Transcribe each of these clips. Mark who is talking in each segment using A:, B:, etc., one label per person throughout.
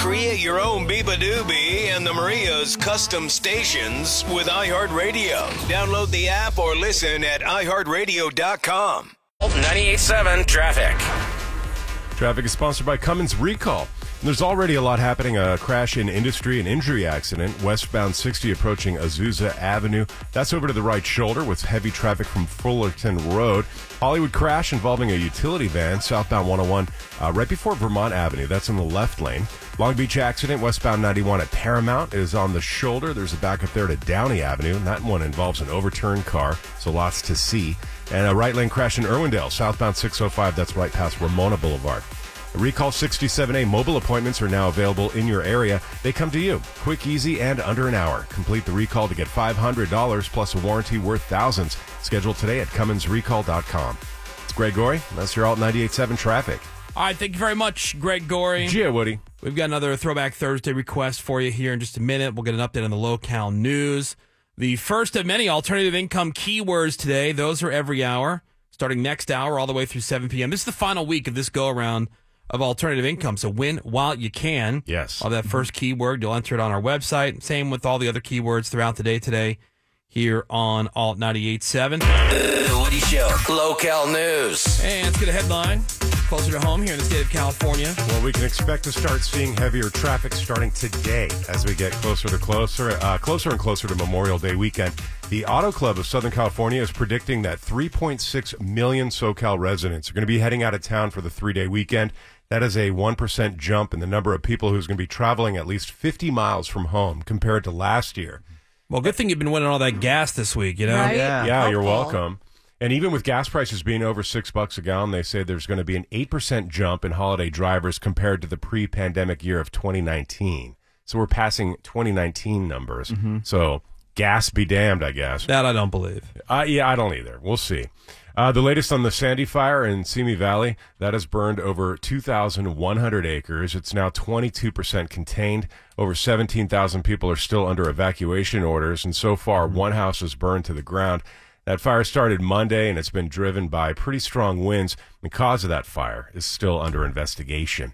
A: Create your own Beeba-Doobie and the Maria's custom stations with iHeartRadio. Download the app or listen at iHeartRadio.com.
B: 98.7 Traffic.
C: Traffic is sponsored by Cummins Recall. And there's already a lot happening. A crash in industry and injury accident. Westbound 60 approaching Azusa Avenue. That's over to the right shoulder with heavy traffic from Fullerton Road. Hollywood crash involving a utility van. Southbound 101 right before Vermont Avenue. That's in the left lane. Long Beach accident. Westbound 91 at Paramount is on the shoulder. There's a backup there to Downey Avenue. And that one involves an overturned car. So lots to see. And a right lane crash in Irwindale. Southbound 605. That's right past Ramona Boulevard. Recall 67A mobile appointments are now available in your area. They come to you quick, easy, and under an hour. Complete the recall to get $500 plus a warranty worth thousands. Schedule today at CumminsRecall.com. It's Greg Gorey. That's your Alt 98.7 Traffic.
D: All right, thank you very much, Greg Gorey.
C: Yeah, Woody.
D: We've got another Throwback Thursday request for you here in just a minute. We'll get an update on the locale news. The first of many alternative income keywords today. Those are every hour, starting next hour all the way through 7 p.m. This is the final week of this go-around of alternative income. So win while you can.
C: Yes.
D: Of that first keyword, you'll enter it on our website. Same with all the other keywords throughout the day today here on Alt 98.7.
B: The Woody Show. Locale news.
D: And let's get a headline closer to home here in the state of California.
C: Well, we can expect to start seeing heavier traffic starting today as we get closer and closer to Memorial Day weekend. The Auto Club of Southern California is predicting that 3.6 million SoCal residents are going to be heading out of town for the 3-day weekend. That is a 1% jump in the number of people who's going to be traveling at least 50 miles from home compared to last year.
D: Well, good thing you've been winning all that gas this week, you know?
E: Right?
C: Yeah, you're welcome. And even with gas prices being over $6 a gallon, they say there's going to be an 8% jump in holiday drivers compared to the pre-pandemic year of 2019. So we're passing 2019 numbers. Mm-hmm. So gas be damned, I guess.
D: That I don't believe.
C: Yeah, I don't either. We'll see. The latest on the Sandy Fire in Simi Valley, that has burned over 2,100 acres. It's now 22% contained. Over 17,000 people are still under evacuation orders, and so far, one house is burned to the ground. That fire started Monday, and it's been driven by pretty strong winds. The cause of that fire is still under investigation.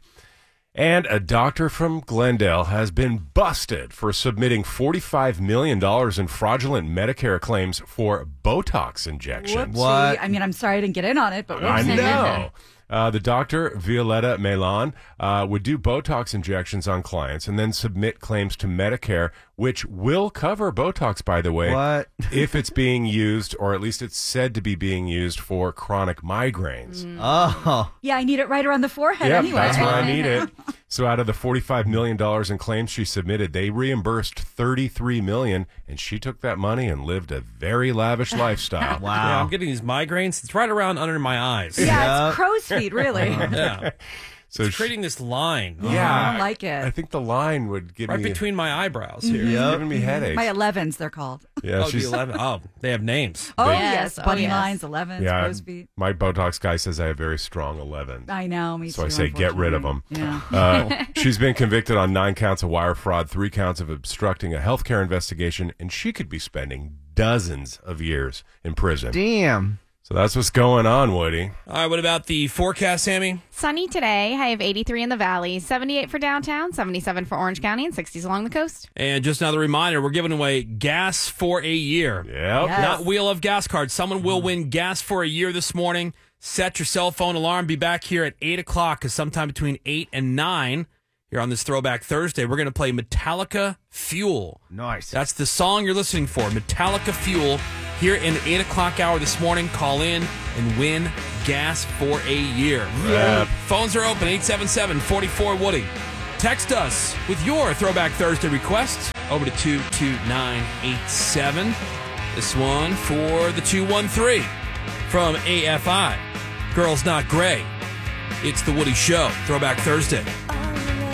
C: And a doctor from Glendale has been busted for submitting $45 million in fraudulent Medicare claims for Botox injections.
E: Whoopsie. I mean, I'm sorry I didn't get in on it, but
C: I
E: whoopsie.
C: know. The doctor, Violetta Melan, would do Botox injections on clients and then submit claims to Medicare, which will cover Botox, by the way, if it's being used, or at least it's said to be being used for chronic migraines.
E: Oh. Yeah, I need it right around the forehead anyway.
C: That's where I need it. So out of the $45 million in claims she submitted, they reimbursed $33 million, and she took that money and lived a very lavish lifestyle.
D: Wow. Yeah, I'm getting these migraines. It's right around under my eyes.
E: Yeah, it's crow's feet, really.
D: Yeah.
C: So
D: it's creating this line.
C: Yeah.
E: I don't like it.
C: I think the line would give
D: right
C: me...
D: between my eyebrows here.
C: It's giving me headaches.
E: My 11s, they're called.
C: Yeah,
D: the 11. Oh, they have names.
E: Oh,
F: Yes.
E: yes. Bunny
F: Oh, yes.
E: lines, 11s, crow's feet.
C: My Botox guy says I have very strong 11.
E: I know, me too.
C: So I say get rid of them.
E: Yeah.
C: She's been convicted on 9 counts of wire fraud, 3 counts of obstructing a healthcare investigation, and she could be spending dozens of years in prison.
G: Damn.
C: So that's what's going on, Woody.
D: All right, what about the forecast, Sammy?
F: Sunny today. High of 83 in the valley, 78 for downtown, 77 for Orange County, and 60s along the coast.
D: And just another reminder, we're giving away gas for a year.
C: Yep.
E: Yes.
D: Not Wheel of Gas cards. Someone will win gas for a year this morning. Set your cell phone alarm. Be back here at 8 o'clock, because sometime between 8 and 9, here on this Throwback Thursday, we're going to play Metallica Fuel.
G: Nice.
D: That's the song you're listening for, Metallica Fuel. Here in the 8 o'clock hour this morning, call in and win gas for a year.
C: Yep.
D: Phones are open, 877-44-WOODY. Text us with your Throwback Thursday requests over to 22987. This one for the 213 from AFI. Girls Not Gray. It's the Woody Show, Throwback Thursday.